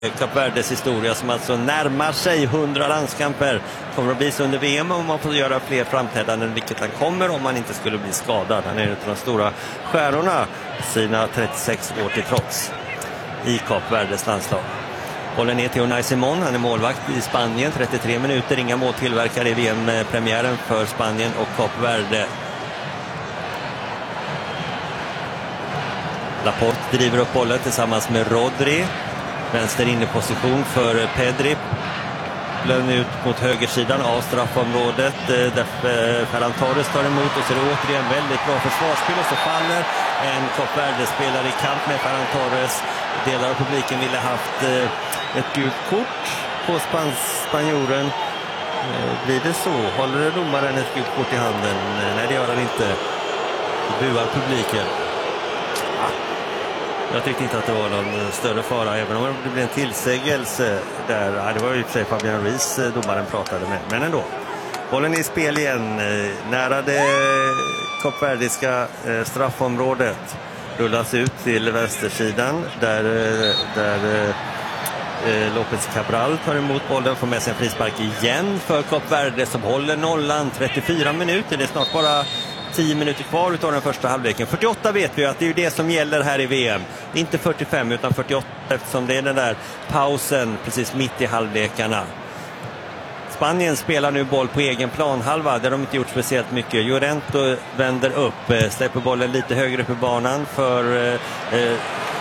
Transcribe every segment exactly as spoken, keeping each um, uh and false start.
Kap Verdes historia som alltså närmar sig hundra landskamper. Kommer att bli så under V M om man får göra fler framträdanden, vilket han kommer om man inte skulle bli skadad. Han är en av de stora stjärnorna sina trettiosex år till trots i Kap Verdes landslag. Bollen ner till Unai Simon, han är målvakt i Spanien, trettiotre minuter, inga mål tillverkade i V M-premiären för Spanien och Kap Verde. Laporte driver upp bollen tillsammans med Rodri. Vänster inne position för Pedri. Blön ut mot högersidan av straffområdet där Ferran Torres tar emot, och så är det återigen väldigt bra försvarsspel, och så faller en Kap Verde-spelare i kamp med Ferran Torres. Delar av publiken ville haft ett gult kort på spans spanjoren. Blir det så? Håller domaren ett gult kort i handen? Nej, det gör han inte. Buar publiken. Jag tyckte inte att det var någon större fara, även om det blev en tillsägelse där. Ja, det var ju för sig Fabian Ruiz domaren pratade med, men ändå. Bollen är i spel igen, nära det Kap Verdiska straffområdet. Rullas ut till vänstersidan där, där eh, Lopez Cabral tar emot bollen, får med sig en frispark igen för Kap Verde som håller nollan. Trettiofyra minuter, det är snart bara tio minuter kvar utav den första halvleken. fyrtioåtta vet vi att det är ju det som gäller här i V M. Inte fyrtiofem utan fyrtioåtta, eftersom det är den där pausen precis mitt i halvlekarna. Spanien spelar nu boll på egen planhalva där de inte gjort speciellt mycket. Llorente vänder upp, släpper bollen lite högre upp i banan för, eh,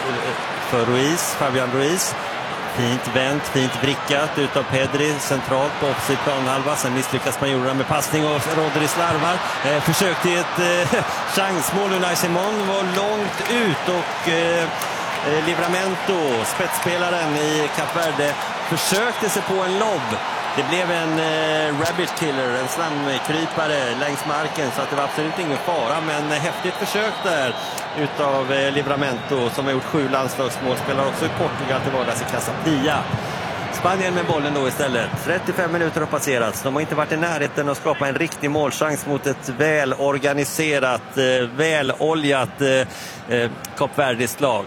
för Ruiz, Fabian Ruiz. Fint vänt, fint vrickat utav Pedri centralt på offside planhalva. Sen misslyckas spanjorerna med passning och Rodri slarvar. Eh, försök till ett eh, chansmål. Unai Simon var långt ut och eh, Livramento, spetsspelaren i Kap Verde, försökte sig på en lobb. Det blev en eh, rabbit killer, en slamkrypare längs marken, så att det var absolut ingen fara, men häftigt försök där utav eh, Livramento som har gjort sju landslagsmål, spelar också i Portugal till vardags i Casa Pia. Spanien med bollen då istället. trettiofem minuter har passerats. De har inte varit i närheten att skapa en riktig målchans mot ett välorganiserat, eh, väloljat eh, Kap Verdis lag.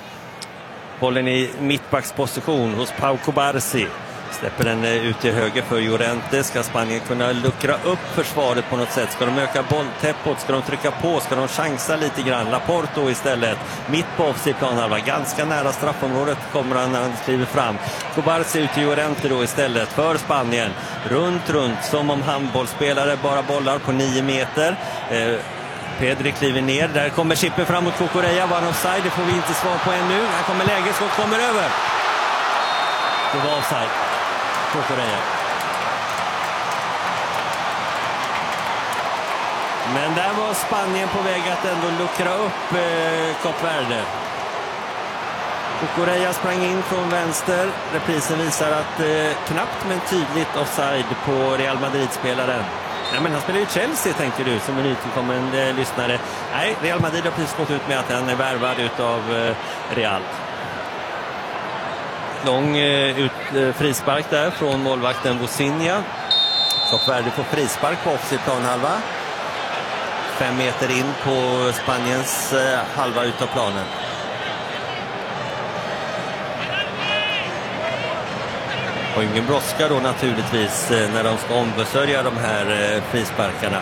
Bollen i mittbacksposition hos Pau Cubarsí. Släpper den ut till höger för Llorente. Ska Spanien kunna luckra upp försvaret på något sätt? Ska de öka bolltempot? Ska de trycka på? Ska de chansa lite grann? Laporte istället. Mitt på offside planhalva. Ganska nära straffområdet kommer han när han skriver fram. Cubarsí ut till Llorente då istället för Spanien. Runt, runt. Som om handbollsspelare bara bollar på nio meter. Eh, Pedri kliver ner. Där kommer chippen fram mot Cucurella. Var han offside? Det får vi inte svar på ännu. Här kommer läget. Skott kommer över. Det var offside. Cucurella. Men där var Spanien på väg att ändå luckra upp eh, Kap Verde. Cucurella sprang in från vänster. Reprisen visar att eh, knappt men tydligt offside på Real Madrid-spelaren. Nej, men han spelar ju Chelsea, tänker du, som en nytillkommen eh, lyssnare. Nej, Real Madrid har precis gått ut med att han är värvad utav eh, Real. Lång eh, ut, eh, frispark där från målvakten Bosinja. Kap Verde får frispark på offside planhalva. Fem meter in på Spaniens eh, halva utav planen. Och ingen brådska då naturligtvis eh, när de ska ombesörja de här eh, frisparkarna.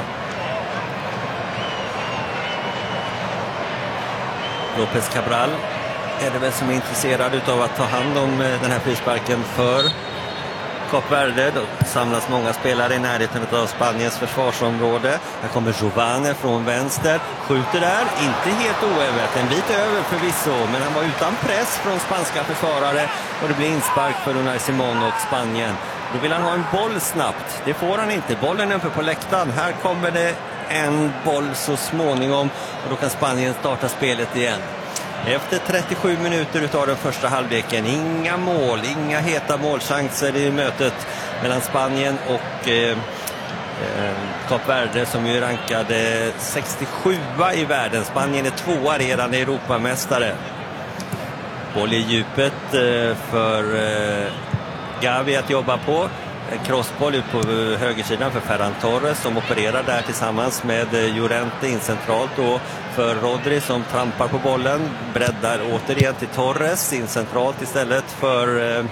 Lopez Cabral är det väl som är intresserad utav att ta hand om den här frisparken för Kap Verde. Då samlas många spelare i närheten av Spaniens försvarsområde. Här kommer Jovane från vänster. Skjuter där, inte helt oävet. En bit över förvisso, men han var utan press från spanska försvarare. Och det blir inspark för Unai Simon och Spanien. Då vill han ha en boll snabbt. Det får han inte. Bollen är uppe på läktaren. Här kommer det en boll så småningom. Och då kan Spanien starta spelet igen. Efter trettiosju minuter utav den första halvleken, inga mål, inga heta målchanser i mötet mellan Spanien och eh, eh, Kap Verde, som ju rankade sextiosjua i världen. Spanien är tvåa redan Europamästare. Boll i djupet eh, för eh, Gavi att jobba på. En crossboll ut på högersidan för Ferran Torres som opererar där tillsammans med Llorente in centralt då för Rodri som trampar på bollen. Breddar återigen till Torres in centralt istället för